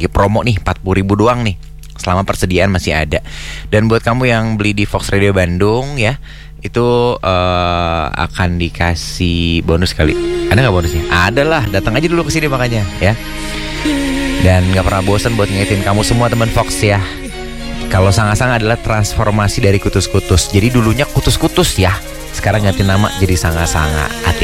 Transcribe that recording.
lagi promo nih 40.000 doang nih. Selama persediaan masih ada. Dan buat kamu yang beli di Fox Radio Bandung ya, itu akan dikasih bonus kali. Ada nggak bonusnya? Ada lah, datang aja dulu ke sini makanya ya. Dan nggak pernah bosan buat ngingetin kamu semua teman Fox ya. Kalau Sanga-Sanga adalah transformasi dari kutus-kutus. Jadi dulunya kutus-kutus ya, sekarang ganti nama jadi Sanga-Sanga. Hati-hati.